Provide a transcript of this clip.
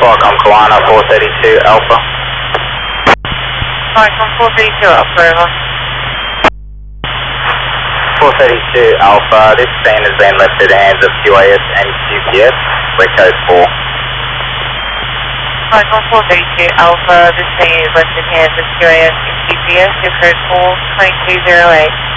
Qualcomm Kiwana 432 Alpha. Qualcomm 432 Alpha, over. 432 Alpha, this scene has been left in the hands of QAS and QPS, we're code 4. Qualcomm 432 Alpha, this thing is left in hands of QAS and QPS, your code 4, 2208.